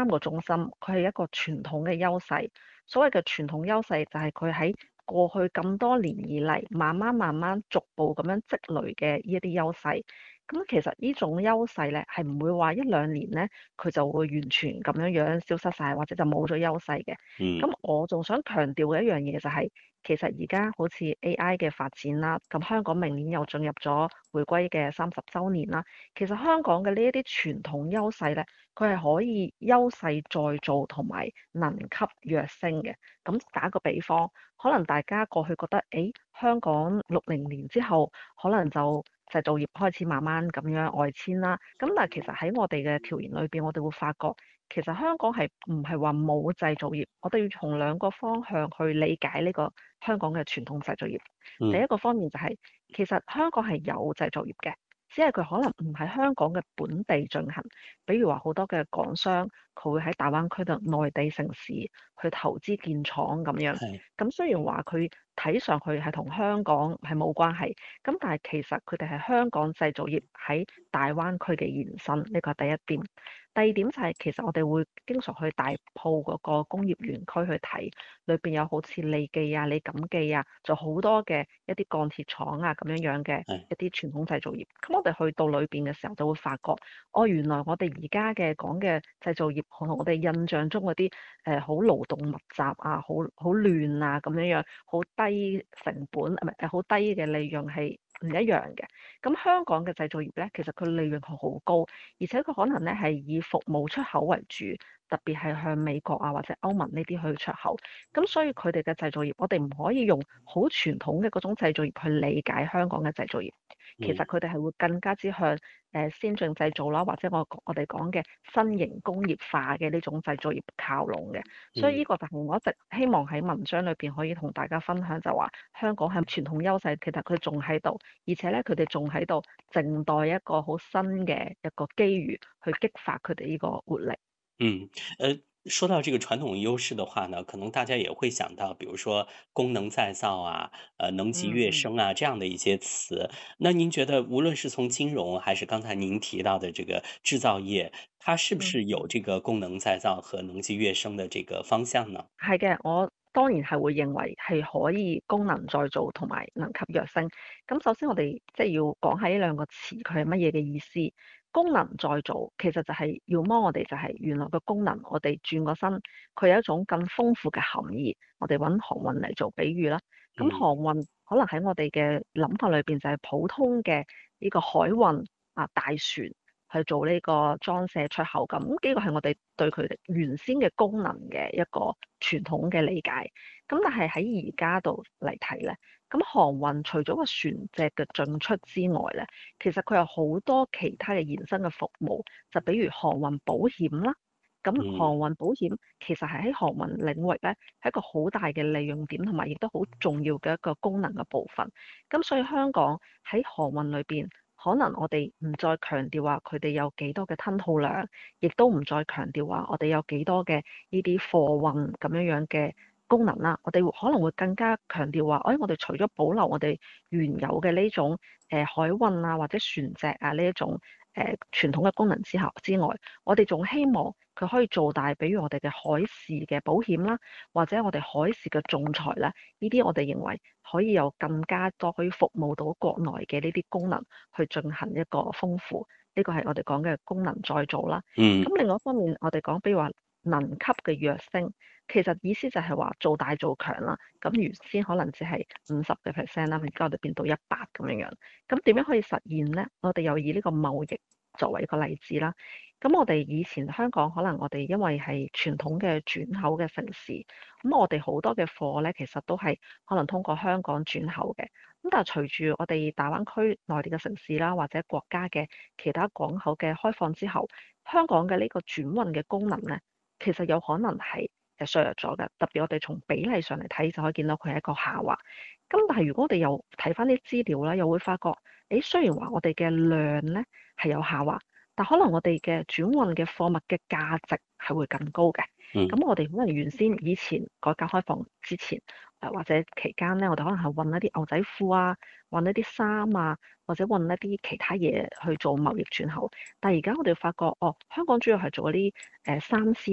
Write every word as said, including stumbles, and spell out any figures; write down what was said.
三個中心，佢係一個傳統嘅優勢。所謂嘅傳統優勢就係佢喺過去咁多年以嚟，慢慢慢慢逐步咁樣積累嘅呢一啲優勢。咁其實呢種優勢咧，係唔會話一兩年咧，佢就會完全咁樣樣消失晒，或者就冇咗優勢嘅。 嗯咁我仲想強調嘅一樣嘢就係、其實而家好似 A I 嘅發展啦，咁香港明年又進入咗回歸嘅三十週年啦。其實香港嘅呢一啲傳統優勢咧，佢係可以優勢再造同埋能級躍升嘅。咁打個比方，可能大家過去覺得，誒香港六零年之後，可能就製造業開始慢慢咁樣外遷啦。咁但係其實喺我哋嘅調研裏邊，我哋會發覺，其實香港係唔係話冇製造業？我哋要從兩個方向去理解呢個香港嘅傳統製造業。第嗯一個方面就係、其實香港係有製造業嘅，只係佢可能唔喺香港嘅本地進行。比如話好多嘅港商，佢會喺大灣區度內地城市去投資建廠咁樣。 係咁雖然話佢睇上去係同香港係冇關係，咁但係其實佢哋係香港製造業喺大灣區嘅延伸，呢個係第一點。第二點就係、其實我哋會經常去大埔嗰個工業園區去睇，裏邊有好似利記啊、李錦記啊，就好多嘅一啲鋼鐵廠啊咁樣樣嘅係一啲傳統製造業。咁我哋去到裏邊嘅時候就會發覺，哦，原來我哋而家嘅講嘅製造業同我哋印象中嗰啲誒好勞動密集啊、好好亂啊咁樣樣，好低成本啊，唔係誒好低嘅利潤係唔一樣嘅。咁香港嘅製造業咧，其實佢利潤係好高，而且佢可能咧係以服務出口為主，特別係向美國啊或者歐盟呢啲去出口。咁所以佢哋嘅製造業，我哋唔可以用好傳統嘅嗰種製造業去理解香港嘅製造業。其實嗯佢哋係會更加之向誒先進製造啦，或者我我哋講嘅新型工業化嘅呢種製造業靠攏嘅。所以嗯。 呢個就係我一直希望喺文章裏邊可以同大家分享，就話香港係傳統優勢，其實佢仲喺度，而且咧佢哋仲喺度靜待一個好新嘅一個機遇去激發佢哋呢個活力。 嗯，呃，說到這個傳統優勢的話呢，可能大家也會想到，比如說功能再造啊，呃，能級嗯嗯躍升啊，這樣的一些詞。那您覺得，無論是從金融，還是剛才您提到的這個製造業，它是不是有嗯嗯。 這個功能再造和能級躍升的這個方向呢？ 係嘅，我當然係會認為係可以功能再造同埋能級躍升。咁首先我哋即係要講下呢兩個詞佢係乜嘢嘅意思。功能再造其實就係、是、要麼我哋就係原來個功能，我哋轉個身，佢有一種更豐富嘅含義。我哋揾航運嚟做比喻啦。咁嗯航運可能喺我哋嘅諗法裏邊就係普通嘅呢個海運啊，大船去做呢個裝卸出口咁，呢個係我哋對佢哋原先嘅功能嘅一個傳統嘅理解。咁但係喺而家度嚟睇咧，咁航運除咗個船隻嘅進出之外咧，其實佢有好多其他嘅延伸嘅服務，就比如航運保險啦。咁航嗯運保險其實係喺航運領域咧，係一個好大嘅利用點，同埋亦都好重要嘅一個功能嘅部分。咁所以香港喺航運裏邊，可能我哋唔再強調話佢哋有幾多嘅吞吐量，亦都唔再強調話我哋有幾多嘅呢啲貨運咁樣樣嘅功能啦。我哋可能會更加強調話，誒、哎，我哋除咗保留我哋原有嘅呢種誒、呃、海運啊或者船隻啊呢一種誒、呃、傳統嘅功能之後之外，我哋仲希望佢可以做大，比如我哋嘅海事嘅保險啦，或者我哋海事嘅仲裁咧，呢啲我哋認為可以有更加多可以服務到國內嘅呢啲功能去進行一個豐富。呢個係我哋講嘅功能再造啦。 嗯咁另外一方面，我哋講比如話能級嘅躍升，其實意思就係話做大做強啦。咁原先可能只係五十嘅 percent 啦，而家我哋變到一百咁樣樣。咁點樣可以實現呢？我哋又以呢個貿易作為一個例子啦。咁我哋以前香港可能我哋因為係傳統嘅轉口嘅城市，咁我哋好多嘅貨咧，其實都係可能通過香港轉口嘅。咁但係隨住我哋大灣區內地嘅城市啦，或者國家嘅其他港口嘅開放之後，香港嘅呢個轉運嘅功能咧，其實有可能係誒削弱咗嘅。特別我哋從比例上嚟睇，就可以見到佢係一個下滑。咁但係如果我哋又睇翻啲資料啦，又會發覺，誒雖然話我哋嘅量咧係有下滑，但可能我哋嘅轉運嘅貨物嘅價值係會更高嘅。 嗯咁我哋可能原先以前改革開放之前，誒或者期間咧，我哋可能係運一啲牛仔褲啊，運一啲衫啊，或者運一啲其他嘢去做貿易轉口。但係而家我哋發覺，哦，香港主要係做嗰啲誒三 C